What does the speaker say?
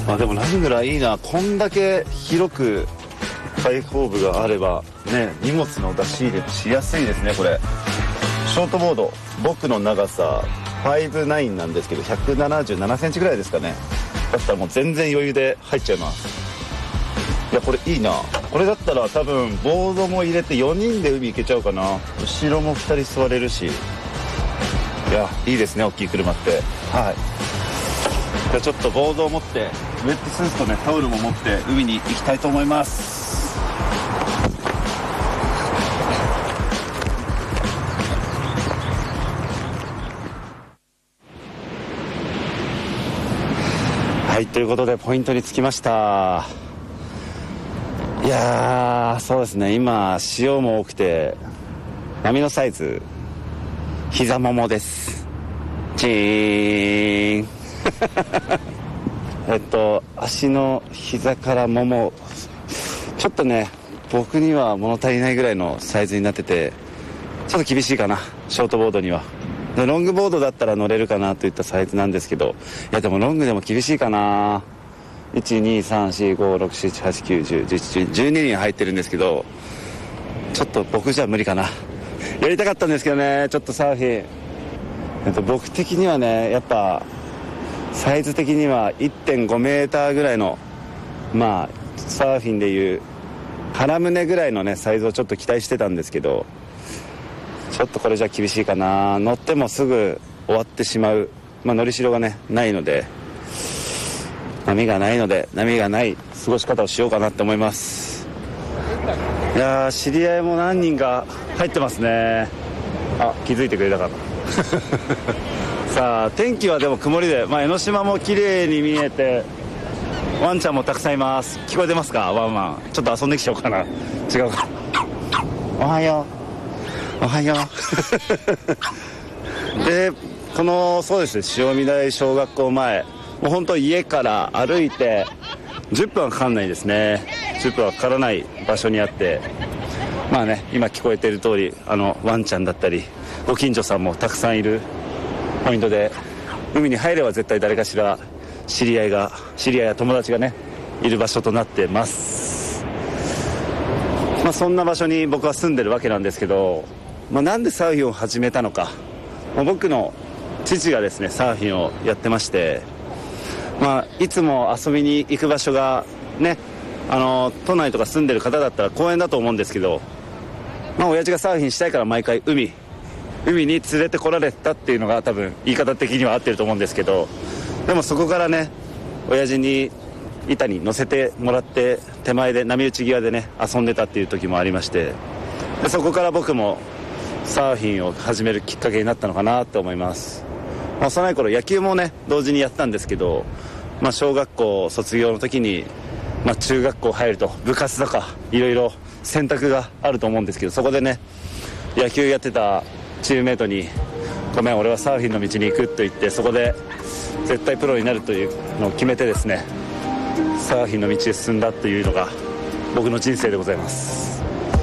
でもラングラーいいな。こんだけ広く開放部があればね、荷物の出し入れしやすいですね。これショートボード、僕の長さ59なんですけど177センチぐらいですかね。だったらもう全然余裕で入っちゃいます。いやこれいいな。これだったら多分ボードも入れて4人で海行けちゃうかな。後ろも2人座れるし、いやいいですね、大きい車って。はい、じゃあちょっとボードを持って、ウェットスーツとねタオルも持って海に行きたいと思います。はい、ということでポイントに着きました。いやー、そうですね、今潮も多くて波のサイズ膝ももです。チーン足の膝からもも、ちょっとね僕には物足りないぐらいのサイズになってて、ちょっと厳しいかな、ショートボードには。でロングボードだったら乗れるかなといったサイズなんですけど、いやでもロングでも厳しいかな。123456789101112人入ってるんですけど、ちょっと僕じゃ無理かな。やりたかったんですけどね、ちょっとサーフィン、僕的にはね、やっぱサイズ的には 1.5 メーターぐらいの、まあサーフィンでいう腹胸ぐらいのねサイズをちょっと期待してたんですけど、ちょっとこれじゃ厳しいかな。乗ってもすぐ終わってしまう、乗りしろがねないので、波がない過ごし方をしようかなって思います。いやー、知り合いも何人か入ってますね。あ、気づいてくれたかなさあ天気はでも曇りで、江ノ島も綺麗に見えて、ワンちゃんもたくさんいます。聞こえてますか、ワンワン。ちょっと遊んできちゃおうかな。違うか。おはようおはようで、このそうですね、潮見台小学校前、もう本当家から歩いて10分はかかんないですね。10分はかからない場所にあって、今聞こえている通り、ワンちゃんだったりご近所さんもたくさんいるポイントで、海に入れば絶対誰かしら知り合いや友達がねいる場所となってます。そんな場所に僕は住んでるわけなんですけど、なんでサーフィンを始めたのか、僕の父がですねサーフィンをやってまして、いつも遊びに行く場所がね、都内とか住んでる方だったら公園だと思うんですけど、親父がサーフィンしたいから毎回海に連れてこられたっていうのが多分言い方的には合ってると思うんですけど、でもそこからね親父に板に乗せてもらって手前で波打ち際でね遊んでたっていう時もありまして、でそこから僕もサーフィンを始めるきっかけになったのかなと思います。幼い頃野球もね同時にやったんですけど、小学校卒業の時に、中学校入ると部活とかいろいろ選択があると思うんですけど、そこでね野球やってたチームメートにごめん俺はサーフィンの道に行くと言って、そこで絶対プロになるというのを決めてですね、サーフィンの道へ進んだというのが僕の人生でございます。